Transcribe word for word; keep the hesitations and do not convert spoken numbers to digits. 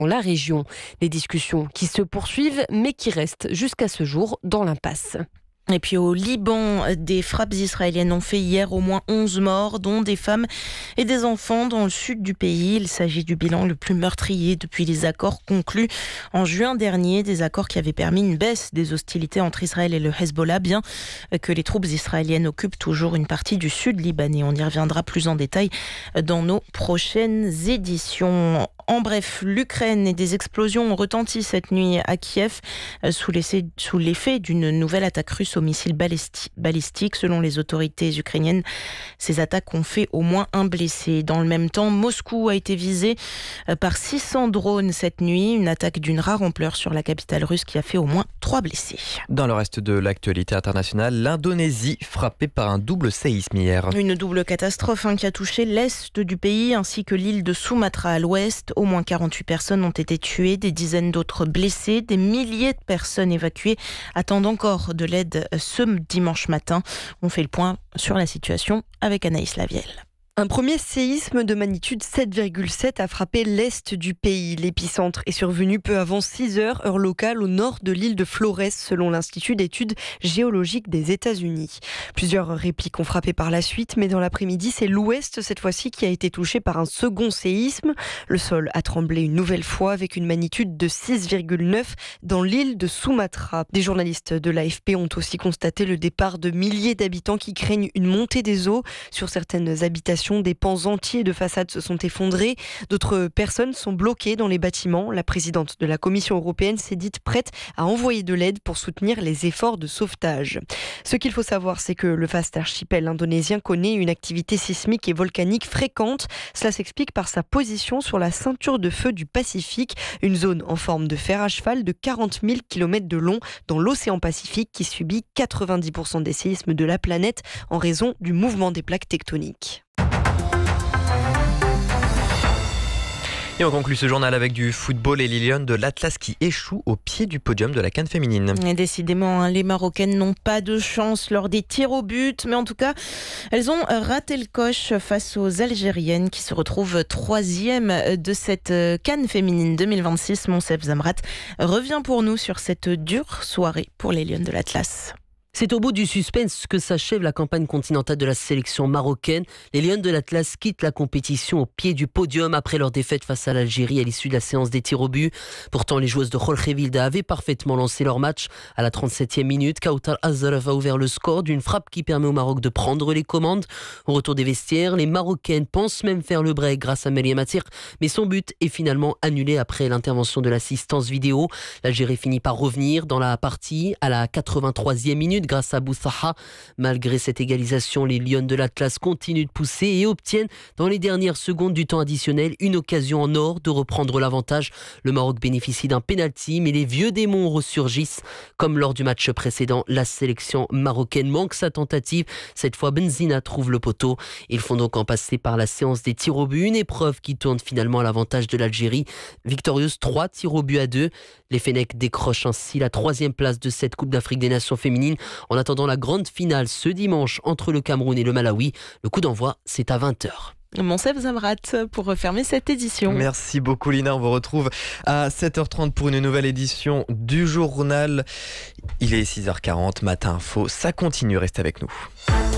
dans la région. Des discussions qui se poursuivent mais qui restent jusqu'à ce jour dans l'impasse. Et puis au Liban, des frappes israéliennes ont fait hier au moins onze morts, dont des femmes et des enfants dans le sud du pays. Il s'agit du bilan le plus meurtrier depuis les accords conclus en juin dernier, des accords qui avaient permis une baisse des hostilités entre Israël et le Hezbollah, bien que les troupes israéliennes occupent toujours une partie du sud libanais. On y reviendra plus en détail dans nos prochaines éditions. En bref, l'Ukraine et des explosions ont retenti cette nuit à Kiev sous l'effet, sous l'effet d'une nouvelle attaque russe au missile balistique. Selon les autorités ukrainiennes, ces attaques ont fait au moins un blessé. Dans le même temps, Moscou a été visé par six cents drones cette nuit, une attaque d'une rare ampleur sur la capitale russe qui a fait au moins trois blessés. Dans le reste de l'actualité internationale, l'Indonésie frappée par un double séisme hier. Une double catastrophe hein, qui a touché l'est du pays ainsi que l'île de Sumatra à l'ouest. Au moins quarante-huit personnes ont été tuées, des dizaines d'autres blessées, des milliers de personnes évacuées attendent encore de l'aide ce dimanche matin. On fait le point sur la situation avec Anaïs Lavielle. Un premier séisme de magnitude sept virgule sept a frappé l'est du pays. L'épicentre est survenu peu avant six heures, heure locale, au nord de l'île de Flores, selon l'Institut d'études géologiques des États-Unis. Plusieurs répliques ont frappé par la suite, mais dans l'après-midi, c'est l'ouest, cette fois-ci, qui a été touché par un second séisme. Le sol a tremblé une nouvelle fois avec une magnitude de six virgule neuf dans l'île de Sumatra. Des journalistes de l'A F P ont aussi constaté le départ de milliers d'habitants qui craignent une montée des eaux sur certaines habitations. Des pans entiers de façades se sont effondrés. D'autres personnes sont bloquées dans les bâtiments. La présidente de la Commission européenne s'est dite prête à envoyer de l'aide pour soutenir les efforts de sauvetage. Ce qu'il faut savoir, c'est que le vaste archipel indonésien connaît une activité sismique et volcanique fréquente. Cela s'explique par sa position sur la ceinture de feu du Pacifique, une zone en forme de fer à cheval de quarante mille kilomètres de long dans l'océan Pacifique qui subit quatre-vingt-dix pour cent des séismes de la planète en raison du mouvement des plaques tectoniques. Et on conclut ce journal avec du football et les Lions de l'Atlas qui échouent au pied du podium de la CAN féminine. Et décidément, les Marocaines n'ont pas de chance lors des tirs au but, mais en tout cas, elles ont raté le coche face aux Algériennes qui se retrouvent troisième de cette CAN féminine deux mille vingt-six. Monsef Zamrat revient pour nous sur cette dure soirée pour les Lions de l'Atlas. C'est au bout du suspense que s'achève la campagne continentale de la sélection marocaine. Les Lions de l'Atlas quittent la compétition au pied du podium après leur défaite face à l'Algérie à l'issue de la séance des tirs au but. Pourtant, les joueuses de Jorge Vilda avaient parfaitement lancé leur match. À la trente-septième minute, Kautar Azaraf a ouvert le score d'une frappe qui permet au Maroc de prendre les commandes. Au retour des vestiaires, les Marocaines pensent même faire le break grâce à Meriem Atir, mais son but est finalement annulé après l'intervention de l'assistance vidéo. L'Algérie finit par revenir dans la partie à la quatre-vingt-troisième minute grâce à Boussaha. Malgré cette égalisation, les Lions de l'Atlas continuent de pousser et obtiennent dans les dernières secondes du temps additionnel une occasion en or de reprendre l'avantage. Le Maroc bénéficie d'un pénalty, mais les vieux démons ressurgissent. Comme lors du match précédent, la sélection marocaine manque sa tentative. Cette fois, Benzina trouve le poteau. Ils font donc en passer par la séance des tirs au but, une épreuve qui tourne finalement à l'avantage de l'Algérie. Victorieuse trois tirs au but à deux. Les Fennecs décrochent ainsi la troisième place de cette Coupe d'Afrique des Nations féminines. En attendant la grande finale ce dimanche entre le Cameroun et le Malawi, le coup d'envoi, c'est à vingt heures. Monsef Zamrat pour refermer cette édition. Merci beaucoup Lina, on vous retrouve à sept heures trente pour une nouvelle édition du journal. Il est six heures quarante, Matin Info, ça continue, restez avec nous.